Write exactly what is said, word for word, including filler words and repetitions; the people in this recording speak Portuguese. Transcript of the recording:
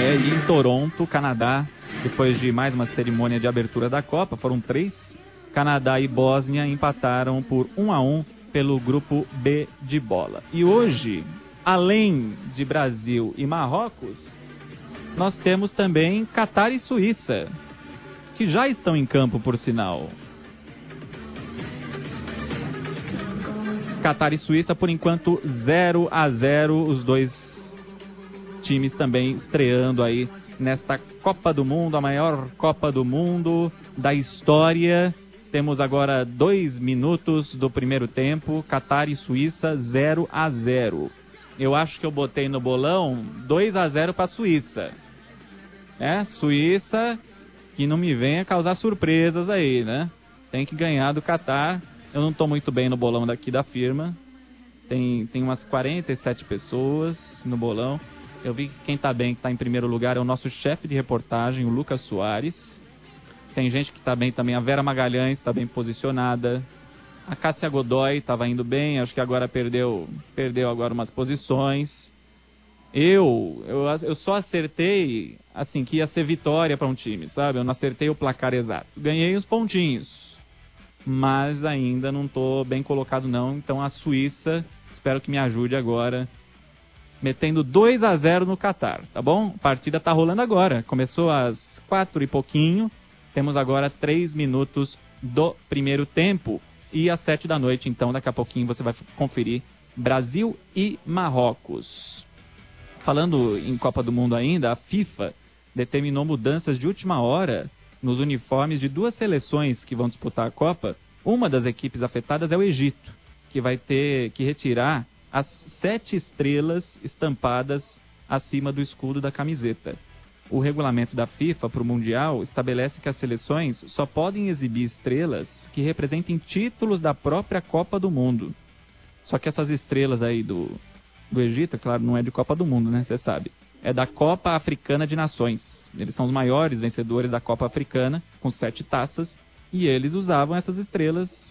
É, e em Toronto, Canadá, depois de mais uma cerimônia de abertura da Copa, foram três, Canadá e Bósnia empataram por um a um pelo grupo B de bola. E hoje, além de Brasil e Marrocos, nós temos também Catar e Suíça, que já estão em campo, por sinal. Catar e Suíça, por enquanto, zero a zero, os dois times também estreando aí nesta Copa do Mundo, a maior Copa do Mundo da história. Temos agora dois minutos do primeiro tempo, Catar e Suíça, zero a zero. Eu acho que eu botei no bolão dois a zero para a Suíça. É, Suíça, que não me venha causar surpresas aí, né? Tem que ganhar do Catar. Eu não estou muito bem no bolão daqui da firma. Tem, tem umas quarenta e sete pessoas no bolão. Eu vi que quem está bem, que está em primeiro lugar, é o nosso chefe de reportagem, o Lucas Soares. Tem gente que está bem também, a Vera Magalhães está bem posicionada. A Cássia Godoy estava indo bem, acho que agora perdeu, perdeu agora umas posições. Eu, eu, eu só acertei, assim, que ia ser vitória para um time, sabe? Eu não acertei o placar exato. Ganhei os pontinhos, mas ainda não estou bem colocado não. Então a Suíça, espero que me ajude agora, metendo dois a zero no Catar, tá bom? A partida tá rolando agora, começou às quatro e pouquinho, temos agora três minutos do primeiro tempo, e às sete da noite, então, daqui a pouquinho você vai conferir Brasil e Marrocos. Falando em Copa do Mundo ainda, a FIFA determinou mudanças de última hora nos uniformes de duas seleções que vão disputar a Copa. Uma das equipes afetadas é o Egito, que vai ter que retirar as sete estrelas estampadas acima do escudo da camiseta. O regulamento da FIFA para o Mundial estabelece que as seleções só podem exibir estrelas que representem títulos da própria Copa do Mundo. Só que essas estrelas aí do, do Egito, claro, não é de Copa do Mundo, né? Você sabe. É da Copa Africana de Nações. Eles são os maiores vencedores da Copa Africana, com sete taças, e eles usavam essas estrelas